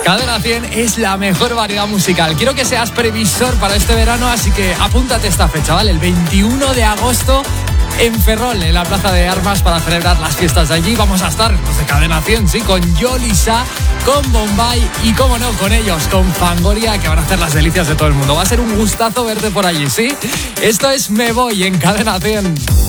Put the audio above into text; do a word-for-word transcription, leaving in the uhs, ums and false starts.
Cadena cien es la mejor variedad musical. Quiero que seas previsor para este verano, así que apúntate esta fecha, ¿vale? El veintiuno de agosto en Ferrol, en la Plaza de Armas, para celebrar las fiestas de allí. Vamos a estar, pues, de Cadena cien, sí, con Yolisa, con Bombay y, cómo no, con ellos, con Fangoria, que van a hacer las delicias de todo el mundo. Va a ser un gustazo verte por allí, ¿sí? Esto es Me Voy en Cadena cien.